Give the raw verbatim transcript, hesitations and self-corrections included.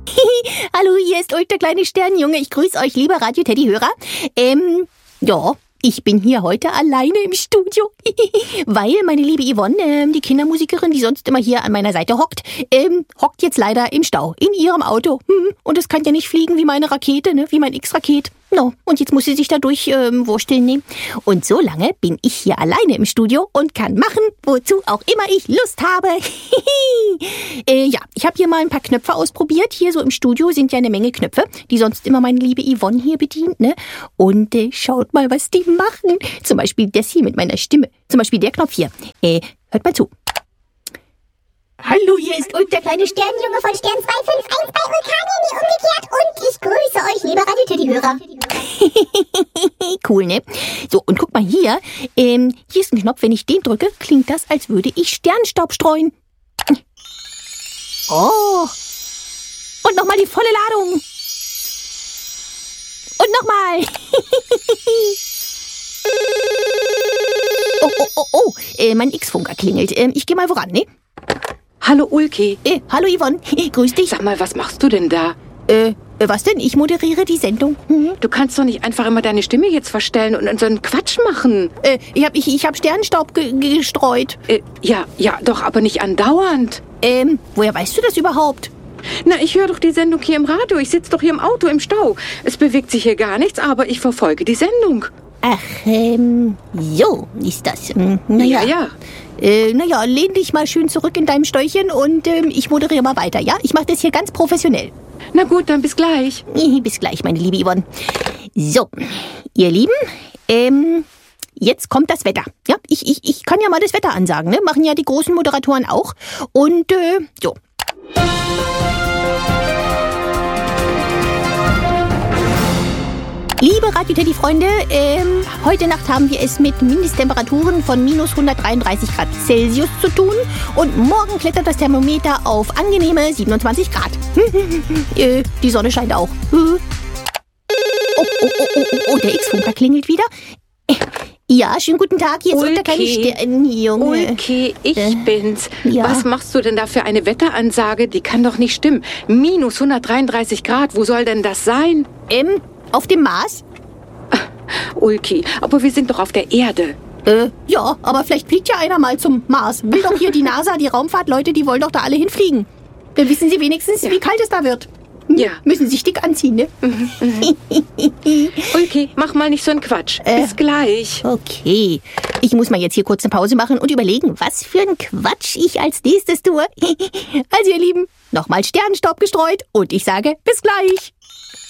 Hallo, hier ist Ulk, der kleine Sternenjunge. Ich grüße euch, liebe Radio-Teddy-Hörer. Ähm, ja, ich bin hier heute alleine im Studio, weil meine liebe Yvonne, ähm, die Kindermusikerin, die sonst immer hier an meiner Seite hockt, ähm, hockt jetzt leider im Stau, in ihrem Auto. Hm, und es kann ja nicht fliegen wie meine Rakete, ne, wie mein X-Raket. No, und jetzt muss sie sich dadurch ähm, wursteln nehmen. Und so lange bin ich hier alleine im Studio und kann machen, wozu auch immer ich Lust habe. äh, ja, ich habe hier mal ein paar Knöpfe ausprobiert. Hier so im Studio sind ja eine Menge Knöpfe, die sonst immer meine liebe Yvonne hier bedient, ne? Und äh, schaut mal, was die machen. Zum Beispiel das hier mit meiner Stimme. Zum Beispiel der Knopf hier. Äh, hört mal zu. Hallo, hier ist Ulk, der kleine Sternenjunge von Stern zwei fünf eins bei Vulkanien, umgekehrt. Und ich grüße euch, liebe Radio-Teddy-Hörer. Cool, ne? So, und guck mal hier. Ähm, hier ist ein Knopf, wenn ich den drücke, klingt das, als würde ich Sternstaub streuen. Oh. Und nochmal die volle Ladung. Und nochmal. Oh, oh, oh, oh. Äh, mein X-Funker klingelt. Ähm, ich gehe mal voran, ne? Hallo Ulki. Äh, hallo Yvonne, grüß dich. Sag mal, was machst du denn da? Äh, was denn? Ich moderiere die Sendung. Mhm. Du kannst doch nicht einfach immer deine Stimme jetzt verstellen und so einen Quatsch machen. Äh, ich hab, ich, ich hab Sternenstaub ge gestreut. Äh, ja, ja, doch, aber nicht andauernd. Ähm, woher weißt du das überhaupt? Na, ich höre doch die Sendung hier im Radio. Ich sitze doch hier im Auto im Stau. Es bewegt sich hier gar nichts, aber ich verfolge die Sendung. Ach, ähm, so ist das. Hm, naja. Ja, ja. Äh, naja, lehn dich mal schön zurück in deinem Steuerchen und ähm, ich moderiere mal weiter, ja? Ich mache das hier ganz professionell. Na gut, dann bis gleich. Bis gleich, meine liebe Yvonne. So, ihr Lieben, ähm, jetzt kommt das Wetter. Ja, ich, ich, ich kann ja mal das Wetter ansagen, ne? Machen ja die großen Moderatoren auch. Und, äh, so. Liebe Radio-Teddy-Freunde, ähm, heute Nacht haben wir es mit Mindesttemperaturen von minus hundertdreiunddreißig Grad Celsius zu tun und morgen klettert das Thermometer auf angenehme siebenundzwanzig Grad. äh, die Sonne scheint auch. Oh, oh, oh, oh, oh, oh, der X-Funker klingelt wieder. Ja, schönen guten Tag, hier ist Ulki. unter keine Sternenjunge. Ulki, ich Äh, bin's. ja. Was machst du denn da für eine Wetteransage? Die kann doch nicht stimmen. minus hundertdreiunddreißig Grad, wo soll denn das sein? Ähm, auf dem Mars? Ulki, aber wir sind doch auf der Erde. Äh, ja, aber vielleicht fliegt ja einer mal zum Mars. Will doch hier die NASA, die Raumfahrtleute, die wollen doch da alle hinfliegen. Dann wissen sie wenigstens, Ja. wie kalt es da wird. Hm? Ja. Müssen sich dick anziehen, ne? Ulki, mach mal nicht so einen Quatsch. Äh. Bis gleich. Okay, ich muss mal jetzt hier kurz eine Pause machen und überlegen, was für ein Quatsch ich als nächstes tue. Also ihr Lieben, nochmal Sternenstaub gestreut und ich sage bis gleich.